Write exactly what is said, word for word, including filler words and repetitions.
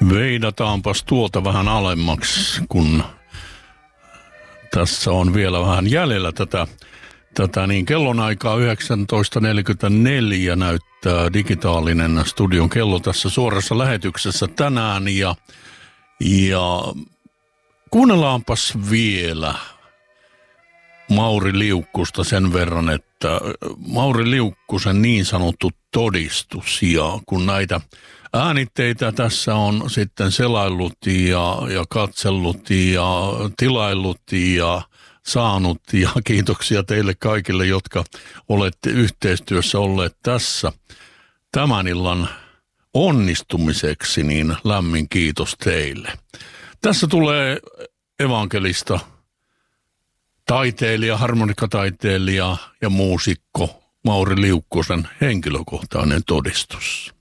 Veidataanpas tuolta vähän alemmaksi, kun tässä on vielä vähän jäljellä tätä, tätä niin kellonaikaa yhdeksäntoista neljäkymmentäneljä näyttää digitaalinen studion kello tässä suorassa lähetyksessä tänään ja, ja kuunnellaanpas vielä Mauri Liukkusta sen verran, että Mauri Liukkusen niin sanottu todistus ja kun näitä äänitteitä tässä on sitten selaillut ja, ja katsellut ja tilaillut ja saanut ja kiitoksia teille kaikille, jotka olette yhteistyössä olleet tässä tämän illan onnistumiseksi, niin lämmin kiitos teille. Tässä tulee evankelista taiteilija, harmonikataiteilija ja muusikko Mauri Liukkosen henkilökohtainen todistus.